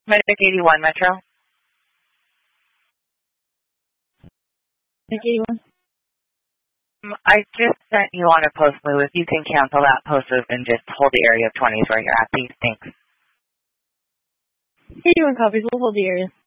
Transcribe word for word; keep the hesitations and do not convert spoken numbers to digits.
Medic eighty-one, Metro. Medic eighty-one. Um, I just sent you on a post move. If you can cancel that post move and just hold the area of twenties where you're at, please. Thanks. eighty-one copies. We'll hold the area.